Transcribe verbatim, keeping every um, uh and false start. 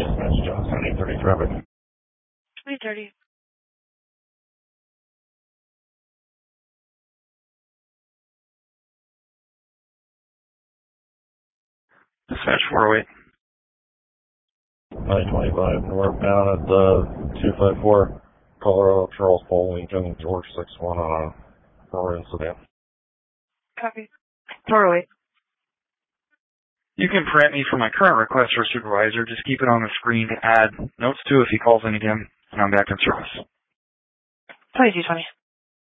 Dispatch Johnson, eight thirty traffic. eight thirty. Dispatch four oh eight. nine twenty-five northbound at the two five four Colorado Charles Paul Lincoln George six one on a four incident. Copy. four oh eight. You can print me for my current request for supervisor. Just keep it on the screen to add notes to if he calls in again, and I'm back in service. twenty-two twenty.